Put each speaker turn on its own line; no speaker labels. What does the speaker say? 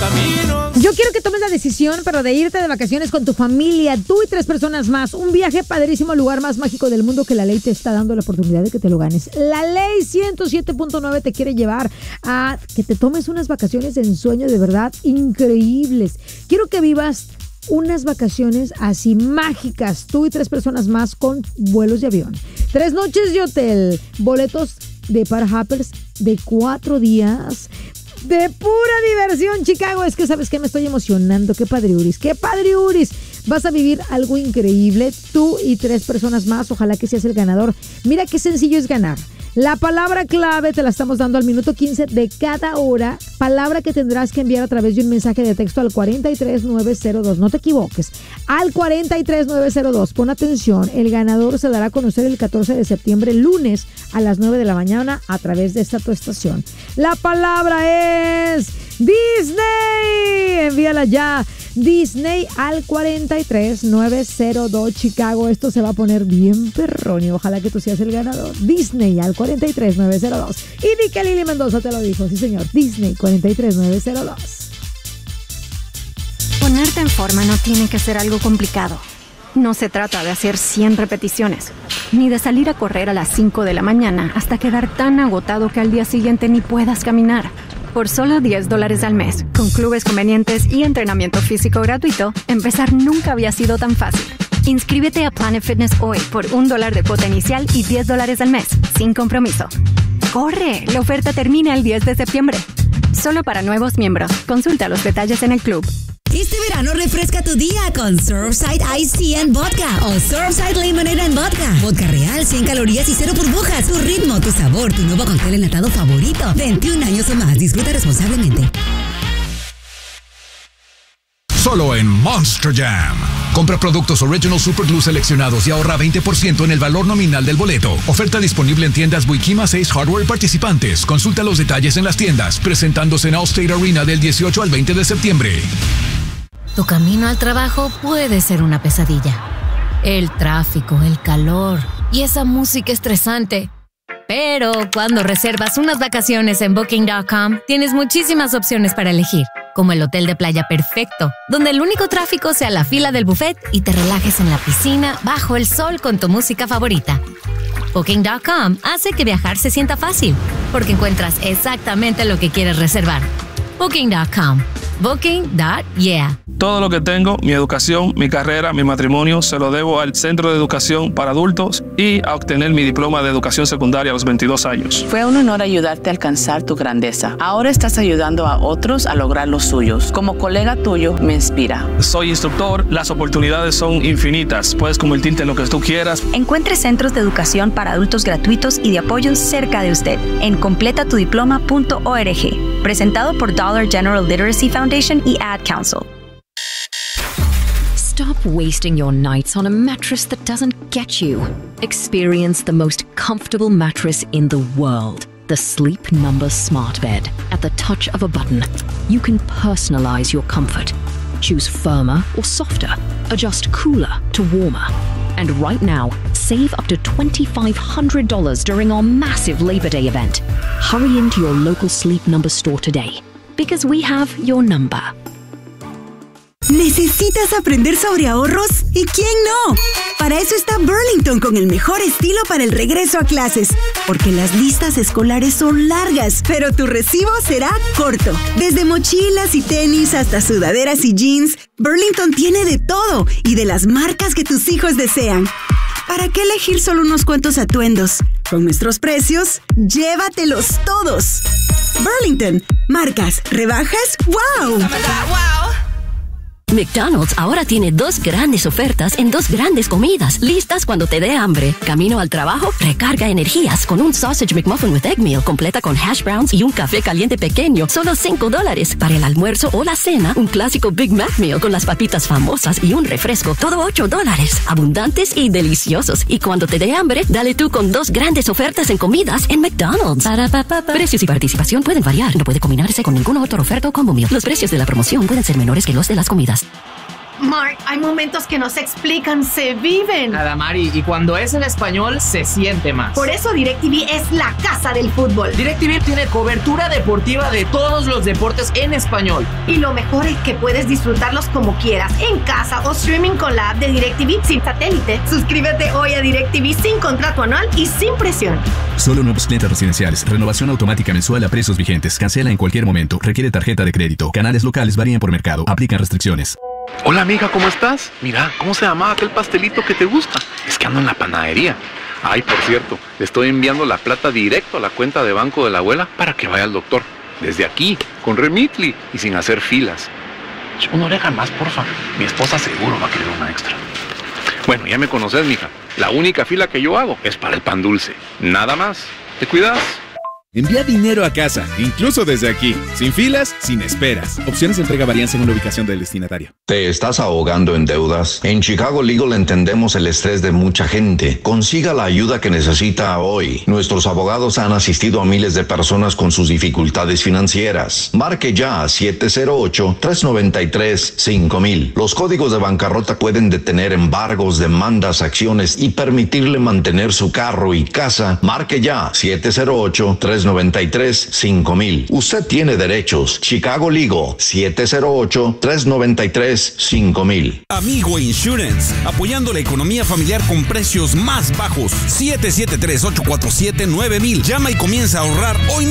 caminos.
Yo quiero que tomes la decisión, pero de irte de vacaciones con tu familia, tú y 3 personas más. Un viaje padrísimo al lugar más mágico del mundo que la ley te está dando la oportunidad de que te lo ganes. La ley 107.9 te quiere llevar a que te tomes unas vacaciones de ensueño de verdad increíbles. Quiero que vivas unas vacaciones así mágicas, tú y 3 personas más con vuelos de avión. 3 noches de hotel, boletos de Park-Hoppers de 4 días. De pura diversión, Chicago. Es que, ¿sabes qué? Me estoy emocionando. ¡Qué padriuris! ¡Qué padriuris! Vas a vivir algo increíble. Tú y 3 personas más. Ojalá que seas el ganador. Mira qué sencillo es ganar. La palabra clave te la estamos dando al minuto 15 de cada hora. Palabra que tendrás que enviar a través de un mensaje de texto al 43902. No te equivoques. Al 43902. Pon atención. El ganador se dará a conocer el 14 de septiembre, lunes, a las 9 de la mañana, a través de esta tu estación. La palabra es Disney. Envíala ya. Disney al 43902, Chicago. Esto se va a poner bien perrón y ojalá que tú seas el ganador. Disney al 43902. Y di que Lili Mendoza te lo dijo. Sí, señor. Disney 43902.
Ponerte en forma no tiene que ser algo complicado. No se trata de hacer 100 repeticiones, ni de salir a correr a las 5 de la mañana hasta quedar tan agotado que al día siguiente ni puedas caminar. Por solo $10 al mes, con clubes convenientes y entrenamiento físico gratuito, empezar nunca había sido tan fácil. Inscríbete a Planet Fitness hoy por $1 de cuota inicial y $10 al mes, sin compromiso. ¡Corre! La oferta termina el 10 de septiembre. Solo para nuevos miembros. Consulta los detalles en el club.
Este verano refresca tu día con Surfside Iced Tea and Vodka o Surfside Lemonade and Vodka. Vodka real, 100 calorías y 0 burbujas. Tu ritmo, tu sabor, tu nuevo cóctel enlatado favorito. 21 años o más. Disfruta responsablemente.
Solo en Monster Jam. Compra productos Original Super Glue seleccionados y ahorra 20% en el valor nominal del boleto. Oferta disponible en tiendas Wikima 6 Hardware participantes. Consulta los detalles en las tiendas. Presentándose en Allstate Arena del 18 al 20 de septiembre.
Tu camino al trabajo puede ser una pesadilla. El tráfico, el calor y esa música estresante. Pero cuando reservas unas vacaciones en Booking.com, tienes muchísimas opciones para elegir, como el hotel de playa perfecto, donde el único tráfico sea la fila del buffet y te relajes en la piscina bajo el sol con tu música favorita. Booking.com hace que viajar se sienta fácil, porque encuentras exactamente lo que quieres reservar. Booking.com. Booking.yeah.
Todo lo que tengo, mi educación, mi carrera, mi matrimonio, se lo debo al Centro de Educación para Adultos y a obtener mi diploma de educación secundaria a los 22 años.
Fue un honor ayudarte a alcanzar tu grandeza. Ahora estás ayudando a otros a lograr los suyos. Como colega tuyo, me inspira.
Soy instructor, las oportunidades son infinitas. Puedes convertirte en lo que tú quieras.
Encuentre centros de educación para adultos gratuitos y de apoyo cerca de usted en completatudiploma.org. Presentado por Dollar General Literacy Foundation y Ad Council.
Stop wasting your nights on a mattress that doesn't get you. Experience the most comfortable mattress in the world. The Sleep Number Smart Bed. At the touch of a button, you can personalize your comfort. Choose firmer or softer. Adjust cooler to warmer. And right now, save up to $2,500 during our massive Labor Day event. Hurry into your local Sleep Number store today, because we have your number.
¿Necesitas aprender sobre ahorros? ¿Y quién no? Para eso está Burlington con el mejor estilo para el regreso a clases. Porque las listas escolares son largas, pero tu recibo será corto. Desde mochilas y tenis hasta sudaderas y jeans, Burlington tiene de todo y de las marcas que tus hijos desean. ¿Para qué elegir solo unos cuantos atuendos? Con nuestros precios, llévatelos todos. Burlington, marcas, rebajas, ¡wow!
McDonald's ahora tiene 2 grandes ofertas en 2 grandes comidas, listas cuando te dé hambre. Camino al trabajo, recarga energías con un Sausage McMuffin with Egg Meal completa con hash browns y un café caliente pequeño, solo $5. Para el almuerzo o la cena, un clásico Big Mac Meal con las papitas famosas y un refresco, todo $8. Abundantes y deliciosos. Y cuando te dé hambre, dale tú con 2 grandes ofertas en comidas en McDonald's. Precios y participación pueden variar. No puede combinarse con ninguna otra oferta o combo meal. Los precios de la promoción pueden ser menores que los de las comidas.
Mark, hay momentos que no se explican, se viven.
Adamari, y cuando es en español, se siente más.
Por eso DirecTV es la casa del fútbol.
DirecTV tiene cobertura deportiva de todos los deportes en español.
Y lo mejor es que puedes disfrutarlos como quieras, en casa o streaming con la app de DirecTV sin satélite. Suscríbete hoy a DirecTV sin contrato anual y sin presión.
Solo nuevos clientes residenciales. Renovación automática mensual a precios vigentes. Cancela en cualquier momento. Requiere tarjeta de crédito. Canales locales varían por mercado. Aplican restricciones.
Hola amiga, ¿cómo estás? Mira, ¿cómo se llamaba aquel pastelito que te gusta? Es que ando en la panadería. Ay, por cierto, le estoy enviando la plata directo a la cuenta de banco de la abuela para que vaya al doctor. Desde aquí, con Remitly y sin hacer filas. Una oreja más, porfa. Mi esposa seguro va a querer una extra. Bueno, ya me conoces, mija. La única fila que yo hago es para el pan dulce. Nada más. ¿Te cuidas?
Envía dinero a casa, incluso desde aquí, sin filas, sin esperas. Opciones de entrega varían según la ubicación del destinatario.
¿Te estás ahogando en deudas? En Chicago Legal entendemos el estrés de mucha gente. Consiga la ayuda que necesita hoy. Nuestros abogados han asistido a miles de personas con sus dificultades financieras. Marque ya a 708-393-5000. Los códigos de bancarrota pueden detener embargos, demandas, acciones y permitirle mantener su carro y casa. Marque ya 708-393-5000. Usted tiene derechos. Chicago Legal 708-393-5000.
Amigo Insurance, apoyando la economía familiar con precios más bajos. 773-847-9000. Llama y comienza a ahorrar hoy mismo.